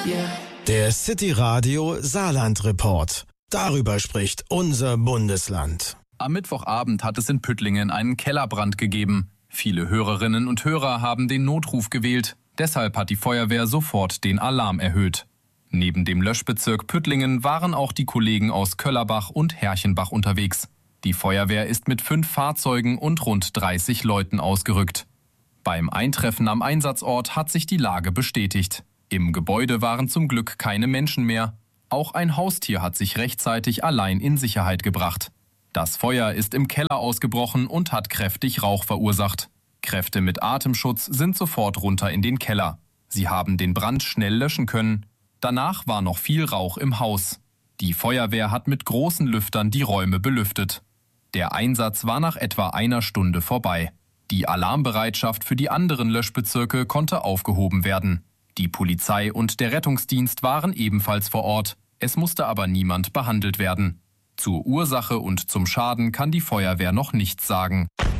Der City Radio Saarland Report. Darüber spricht unser Bundesland. Am Mittwochabend hat es in Püttlingen einen Kellerbrand gegeben. Viele Hörerinnen und Hörer haben den Notruf gewählt. Deshalb hat die Feuerwehr sofort den Alarm erhöht. Neben dem Löschbezirk Püttlingen waren auch die Kollegen aus Köllerbach und Herchenbach unterwegs. Die Feuerwehr ist mit 5 Fahrzeugen und rund 30 Leuten ausgerückt. Beim Eintreffen am Einsatzort hat sich die Lage bestätigt. Im Gebäude waren zum Glück keine Menschen mehr. Auch ein Haustier hat sich rechtzeitig allein in Sicherheit gebracht. Das Feuer ist im Keller ausgebrochen und hat kräftig Rauch verursacht. Kräfte mit Atemschutz sind sofort runter in den Keller. Sie haben den Brand schnell löschen können. Danach war noch viel Rauch im Haus. Die Feuerwehr hat mit großen Lüftern die Räume belüftet. Der Einsatz war nach etwa einer Stunde vorbei. Die Alarmbereitschaft für die anderen Löschbezirke konnte aufgehoben werden. Die Polizei und der Rettungsdienst waren ebenfalls vor Ort. Es musste aber niemand behandelt werden. Zur Ursache und zum Schaden kann die Feuerwehr noch nichts sagen.